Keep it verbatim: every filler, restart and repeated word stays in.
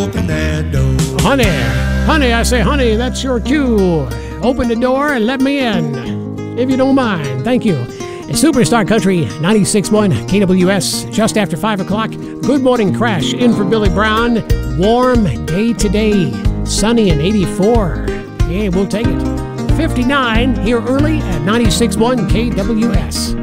open that door. Honey, honey, I say, honey, that's your cue. Open the door and let me in, if you don't mind. Thank you. Superstar Country, ninety-six point one K W S, just after five o'clock. Good morning crash in for Billy Brown. Warm day today, sunny and eighty-four. Yeah, we'll take it. fifty-nine here early at ninety-six point one K W S.